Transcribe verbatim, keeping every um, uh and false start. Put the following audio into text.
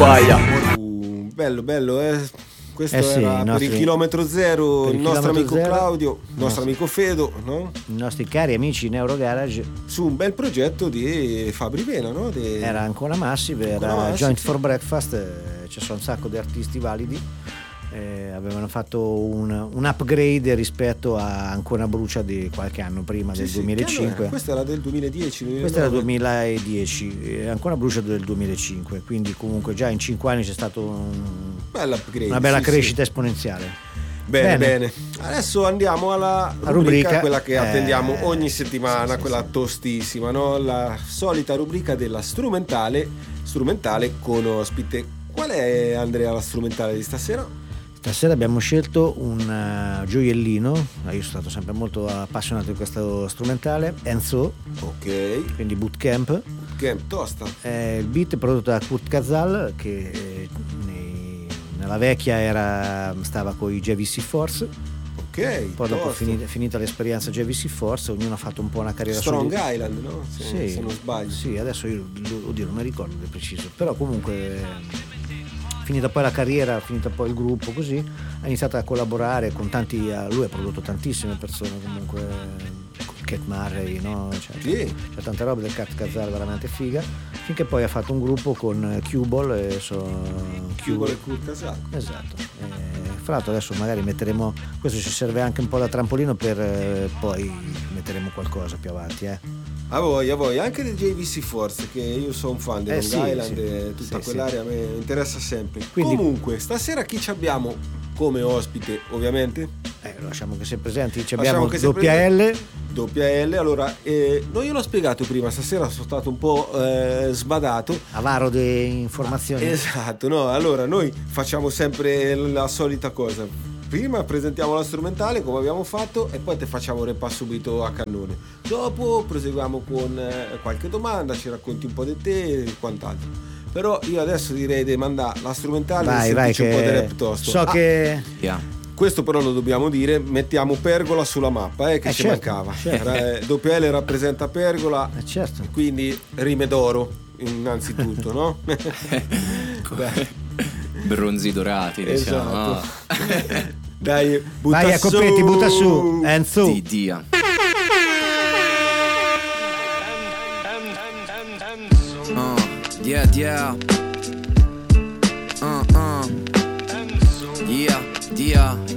Guaia. Uh, bello, bello, eh. Questo Eh sì, era nostri, per il chilometro zero, il, il nostro amico zero, Claudio, il nostro amico Fedo, no? I nostri cari amici Neurogarage. Su un bel progetto di Fabri Pena, no? De... Era Ancona Massive, era Ancona Massive. Joint for Breakfast, eh, ci sono un sacco di artisti validi. Eh, avevano fatto un, un upgrade rispetto a Ancona Brucia di qualche anno prima, sì, del sì, duemilacinque. Questo era del duemiladieci. Questo era del duemiladieci, eh, Ancona Brucia del duemilacinque, quindi comunque già in cinque anni c'è stato un, upgrade, una bella sì, crescita sì. esponenziale. Bene, bene, bene. Adesso andiamo alla rubrica, rubrica quella che attendiamo eh, ogni settimana, sì, quella sì, tostissima, no? La solita rubrica della strumentale, strumentale con ospite. Qual è, Andrea, la strumentale di stasera? Stasera abbiamo scelto un uh, gioiellino, io sono stato sempre molto appassionato di questo strumentale, Enzo, ok, quindi Bootcamp. Bootcamp, tosta. Eh, il beat è prodotto da Kurt Kazal, che eh, nei, nella vecchia era, stava con i J V C Force. Ok. Poi dopo finita, finita l'esperienza J V C Force, ognuno ha fatto un po' una carriera Strong su Island, no? Se, sì, se non sbaglio. Sì, adesso io oddio, non mi ricordo di preciso, però comunque finita poi la carriera, finita poi il gruppo, così ha iniziato a collaborare con tanti, lui ha prodotto tantissime persone comunque, con Cat Murray, no? Cioè, sì. C'è tante robe del Cat Kazal veramente figa, finché poi ha fatto un gruppo con Q-Ball e so, Q-Ball e Kurt Kazal. Esatto. E, fra l'altro adesso magari metteremo, questo ci serve anche un po' da trampolino per eh, poi metteremo qualcosa più avanti, eh. A voi, a voi, anche del J V C Force, che io sono un fan di eh Long sì, Island sì, e tutta sì, quell'area sì. mi interessa sempre. Quindi, comunque, stasera chi ci abbiamo come ospite, ovviamente? Eh, lasciamo che sia presenti, ci Lasciamo abbiamo doppia L. Doppia L, allora, eh, non gliel'ho spiegato prima, stasera sono stato un po' eh, sbadato. Avaro di informazioni. Esatto, no, allora noi facciamo sempre la solita cosa. Prima presentiamo la strumentale come abbiamo fatto e poi te facciamo un repasso subito a cannone. Dopo proseguiamo con eh, qualche domanda, ci racconti un po' di te e quant'altro. Però io adesso direi di mandare la strumentale vai, e vai, che... un po' di rap tosto. So ah, che... Yeah. Questo però lo dobbiamo dire, mettiamo Pergola sulla mappa, eh, che eh, ci certo, mancava. Certo. Eh, doppia L rappresenta Pergola, eh, certo. quindi rime d'oro innanzitutto, no? Bronzi dorati, diciamo. Esatto. Dai, butta vai, su. Jacopetti, butta su. Enzo. Di dia. Uh, yeah, yeah. Uh, uh. Yeah, yeah,